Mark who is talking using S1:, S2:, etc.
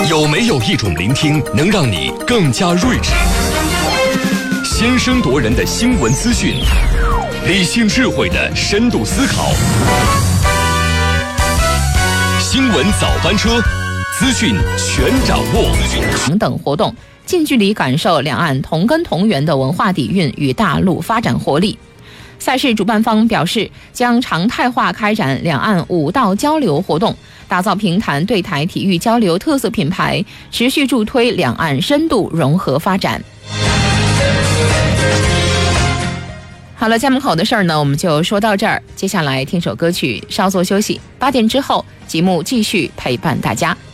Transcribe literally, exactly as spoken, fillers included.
S1: 有没有一种聆听能让你更加睿智？先声夺人的新闻资讯，理性智慧的深度思考。新闻早班车，资讯全掌握。
S2: 等活动，近距离感受两岸同根同源的文化底蕴与大陆发展活力。赛事主办方表示，将常态化开展两岸武道交流活动，打造平潭对台体育交流特色品牌，持续助推两岸深度融合发展。好了，家门口的事儿呢，我们就说到这儿。接下来听首歌曲，稍作休息。八点之后，节目继续陪伴大家。